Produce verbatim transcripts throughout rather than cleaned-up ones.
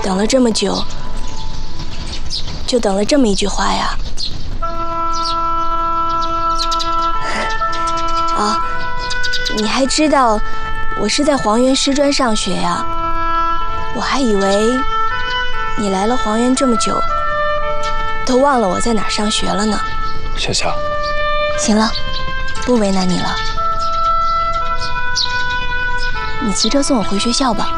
等了这么久，就等了这么一句话呀。啊，你还知道我是在黄原师专上学呀？我还以为你来了黄原这么久，都忘了我在哪儿上学了呢。 小夏， 行了，不为难你了。你骑车送我回学校吧。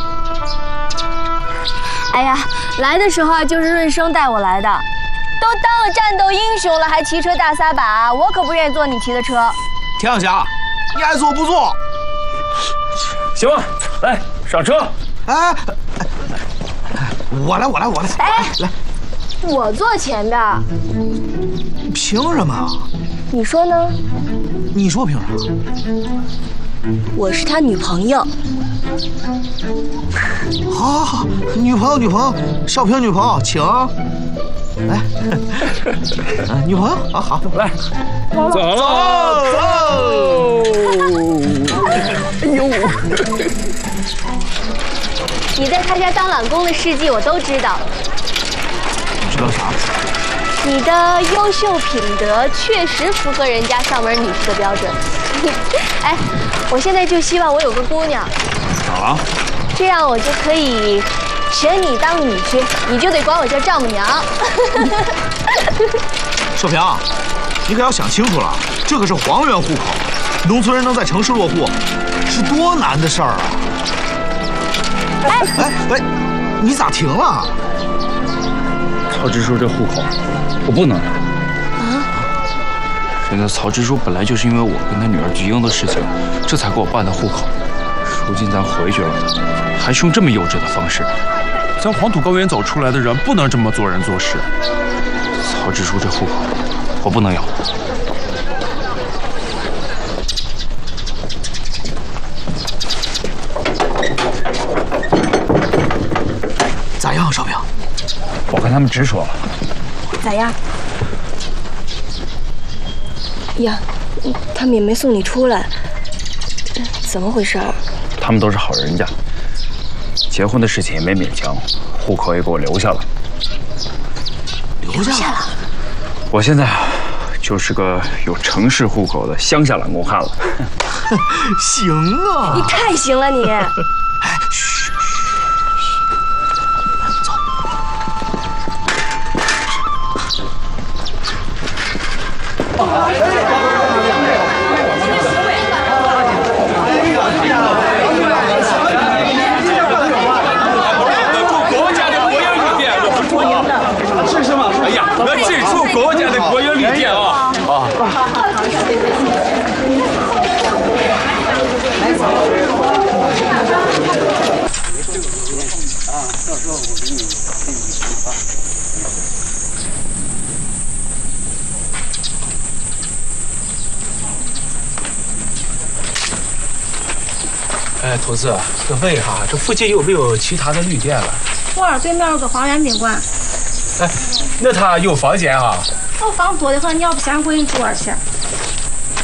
哎呀，来的时候啊，就是润生带我来的，都当了战斗英雄了，还骑车大撒把，我可不愿意坐你骑的车。 田小霞，你爱坐不坐？ 行吧，来上车。 哎，我来，我来，我来。 哎， 来， 我坐前边。 凭什么？ 你说呢？ 你说凭啥？ 我是他女朋友。 好，好，好，女朋友，女朋友，少平女朋友，请。来，啊，女朋友，啊，好， 来，走了，走。哎呦！ 你在他家当懒工的事迹我都知道。 知道啥？ 你的优秀品德确实符合人家上门女婿的标准。哎，我现在就希望我有个姑娘。 咋了？ 这样我就可以选你当女婿，你就得管我叫丈母娘。 少平，你可要想清楚了，这可是黄原户口，农村人能在城市落户，是多难的事儿啊！哎哎哎，你咋停了？ 曹支书这户口，我不能拿。 啊？ 现在曹支书本来就是因为我跟他女儿菊英的事情，这才给我办的户口。如今咱回去了，还是用这么幼稚的方式。 咱黄土高原走出来的人不能这么做人做事。 曹支书这户口，我不能要。 咋样，少平？ 我跟他们直说了。 咋样？呀，他们也没送你出来，怎么回事？ 他们都是好人家，结婚的事情也没勉强，户口也给我留下了。 留下了。 我现在就是个有城市户口的乡下懒工汉了。 行啊！ 你太行了你！ 哎，嘘嘘嘘，走。 国家的国有旅店，是什么？哎呀，我记住国家的国有旅店啊！啊。 哎，同志，这问一下，这附近有没有其他的旅店了？ 我儿对面有个黄原宾馆。 哎，那他有房间啊？ 我房多的很，你要不嫌贵，你住我去。